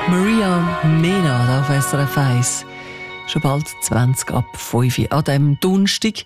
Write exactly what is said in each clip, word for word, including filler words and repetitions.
Maria Mena da auf S R F eins. Schon bald zwanzig ab fünf an diesem Donnerstag,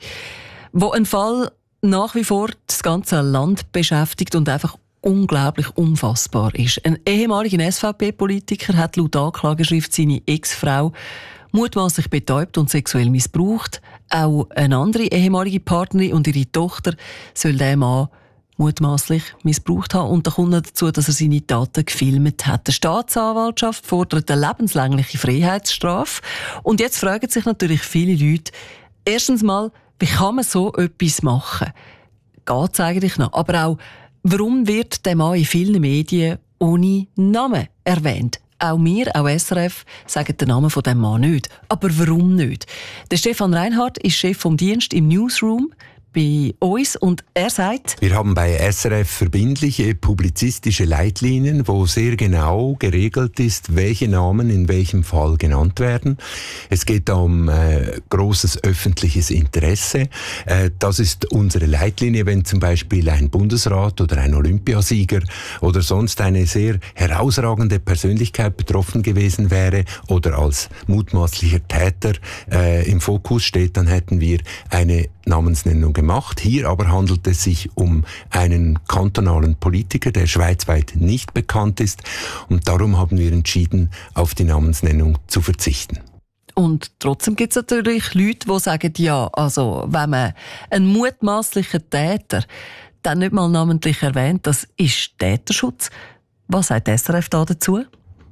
wo ein Fall nach wie vor das ganze Land beschäftigt und einfach unglaublich unfassbar ist. Ein ehemaliger S V P-Politiker hat laut Anklageschrift seine Ex-Frau mutmaßlich betäubt und sexuell missbraucht. Auch eine andere ehemalige Partnerin und ihre Tochter soll den Mann mutmaßlich missbraucht haben. Und da kommt noch dazu, dass er seine Taten gefilmt hat. Die Staatsanwaltschaft fordert eine lebenslängliche Freiheitsstrafe. Und jetzt fragen sich natürlich viele Leute, erstens mal, wie kann man so etwas machen? Geht es eigentlich noch? Aber auch, warum wird der Mann in vielen Medien ohne Namen erwähnt? Auch wir, auch S R F, sagen den Namen von dem Mann nicht. Aber warum nicht? Der Stefan Reinhardt ist Chef vom Dienst im Newsroom bei uns und er sagt: Wir haben bei S R F verbindliche publizistische Leitlinien, wo sehr genau geregelt ist, welche Namen in welchem Fall genannt werden. Es geht da um äh, großes öffentliches Interesse. Äh, das ist unsere Leitlinie, wenn zum Beispiel ein Bundesrat oder ein Olympiasieger oder sonst eine sehr herausragende Persönlichkeit betroffen gewesen wäre oder als mutmaßlicher Täter äh, im Fokus steht, dann hätten wir eine Namensnennung gemacht. Hier aber handelt es sich um einen kantonalen Politiker, der schweizweit nicht bekannt ist. Und darum haben wir entschieden, auf die Namensnennung zu verzichten. Und trotzdem gibt es natürlich Leute, die sagen, ja, also wenn man einen mutmaßlichen Täter dann nicht mal namentlich erwähnt, das ist Täterschutz. Was sagt S R F da dazu?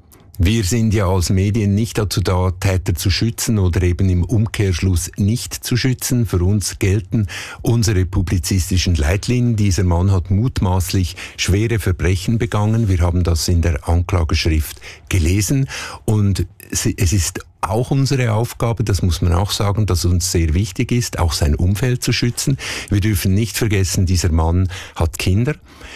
Wir sind ja als Medien nicht dazu da, Täter zu schützen oder eben im Umkehrschluss nicht zu schützen. Für uns gelten unsere publizistischen Leitlinien. Dieser Mann hat mutmaßlich schwere Verbrechen begangen. Wir haben das in der Anklageschrift gelesen. Und es ist auch unsere Aufgabe, das muss man auch sagen, dass uns sehr wichtig ist, auch sein Umfeld zu schützen. Wir dürfen nicht vergessen, dieser Mann hat Kinder,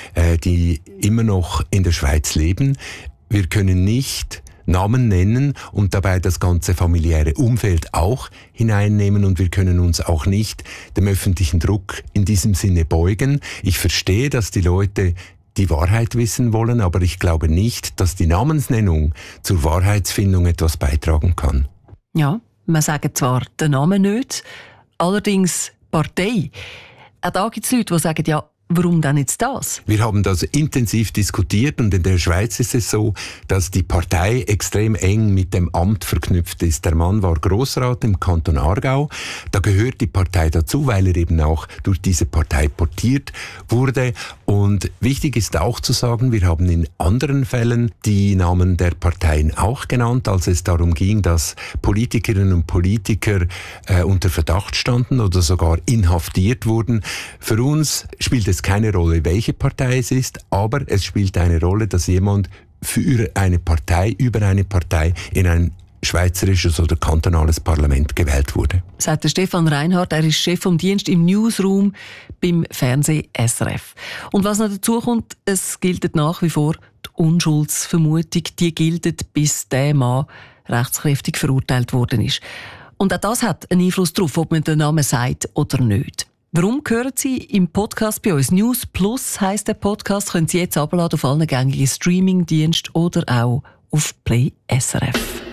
die immer noch in der Schweiz leben. Wir können nicht Namen nennen und dabei das ganze familiäre Umfeld auch hineinnehmen und wir können uns auch nicht dem öffentlichen Druck in diesem Sinne beugen. Ich verstehe, dass die Leute die Wahrheit wissen wollen, aber ich glaube nicht, dass die Namensnennung zur Wahrheitsfindung etwas beitragen kann. Ja, man sagt zwar den Namen nicht, allerdings Partei. Auch da gibt es Leute, die sagen, ja, warum denn jetzt das? Wir haben das intensiv diskutiert und in der Schweiz ist es so, dass die Partei extrem eng mit dem Amt verknüpft ist. Der Mann war Grossrat im Kanton Aargau. Da gehört die Partei dazu, weil er eben auch durch diese Partei portiert wurde. Und wichtig ist auch zu sagen, wir haben in anderen Fällen die Namen der Parteien auch genannt, als es darum ging, dass Politikerinnen und Politiker äh, unter Verdacht standen oder sogar inhaftiert wurden. Für uns spielt es keine Rolle, welche Partei es ist, aber es spielt eine Rolle, dass jemand für eine Partei, über eine Partei in ein schweizerisches oder kantonales Parlament gewählt wurde. Sagt der Stefan Reinhardt, er ist Chef vom Dienst im Newsroom beim Fernsehen S R F. Und was noch dazu kommt, es gilt nach wie vor die Unschuldsvermutung, die gilt, bis der Mann rechtskräftig verurteilt worden ist. Und auch das hat einen Einfluss darauf, ob man den Namen sagt oder nicht. Warum hören Sie im Podcast bei uns? News Plus heisst der Podcast, können Sie jetzt abladen auf allen gängigen Streamingdiensten oder auch auf Play S R F.